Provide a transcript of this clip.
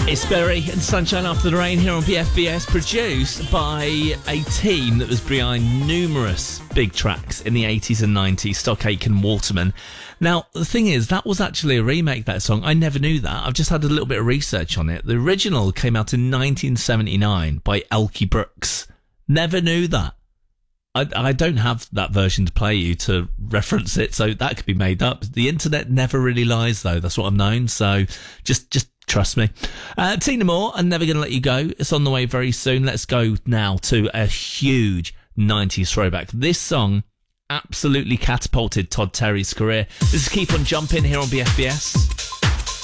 It's Berry and Sunshine After the Rain here on BFBS, produced by a team that was behind numerous big tracks in the 80s and 90s, Stock Aitken Waterman. Now, the thing is, that was actually a remake, that song. I never knew that. I've just had a little bit of research on it. The original came out in 1979 by Elkie Brooks. Never knew that. I don't have that version to play you to reference it, so that could be made up. The internet never really lies, though. That's what I've known, so just trust me. Tina Moore, I'm Never Gonna Let You Go. It's on the way very soon. Let's go now to a huge 90s throwback. This song absolutely catapulted Todd Terry's career. This is Keep On Jumping here on BFBS.